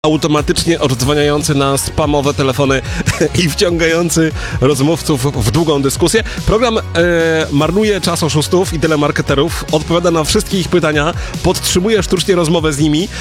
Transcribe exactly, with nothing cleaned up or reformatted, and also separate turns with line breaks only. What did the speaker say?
automatycznie oddzwaniający na spamowe telefony i wciągający rozmówców w długą dyskusję. Program e, marnuje czas oszustów i telemarketerów, odpowiada na wszystkie ich pytania, podtrzymuje sztucznie rozmowę z nimi,